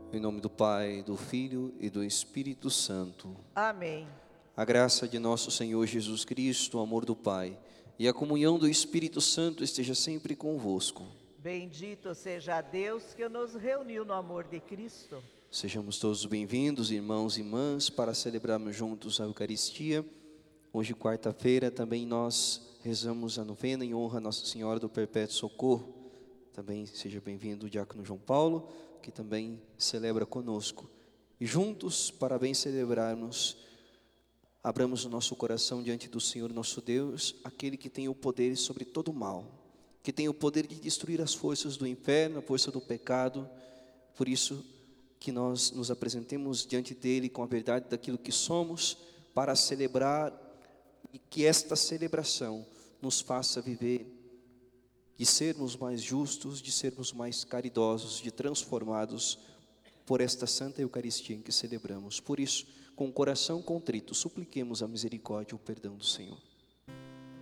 Em nome do Pai, do Filho e do Espírito Santo. Amém. A graça de nosso Senhor Jesus Cristo, o amor do Pai e a comunhão do Espírito Santo esteja sempre convosco. Bendito seja Deus que nos reuniu no amor de Cristo. Sejamos todos bem-vindos, irmãos e irmãs, para celebrarmos juntos a Eucaristia. Hoje, quarta-feira, também nós rezamos a novena em honra a Nossa Senhora do Perpétuo Socorro. Também seja bem-vindo o diácono João Paulo, que também celebra conosco. E juntos, para bem celebrarmos, abramos o nosso coração diante do Senhor nosso Deus, aquele que tem o poder sobre todo o mal, que tem o poder de destruir as forças do inferno, a força do pecado. Por isso que nós nos apresentemos diante dele com a verdade daquilo que somos, para celebrar, e que esta celebração nos faça viver, de sermos mais justos, de sermos mais caridosos, de transformados por esta Santa Eucaristia em que celebramos. Por isso, com o coração contrito, supliquemos a misericórdia e o perdão do Senhor.